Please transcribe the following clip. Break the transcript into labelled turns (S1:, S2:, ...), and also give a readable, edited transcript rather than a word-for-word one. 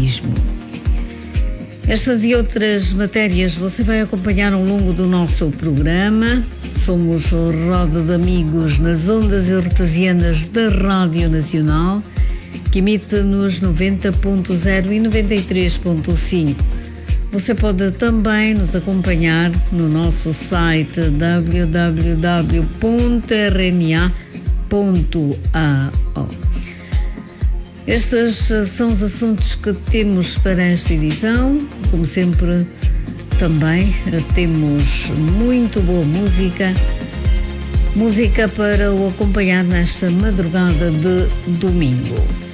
S1: turismo. Estas e outras matérias você vai acompanhar ao longo do nosso programa. Somos Roda de Amigos nas ondas artesianas da Rádio Nacional, que emite nos 90.0 e 93.5. Você pode também nos acompanhar no nosso site www.rna.ao. Estes são os assuntos que temos para esta edição. Como sempre, também temos muito boa música para o acompanhar nesta madrugada de domingo.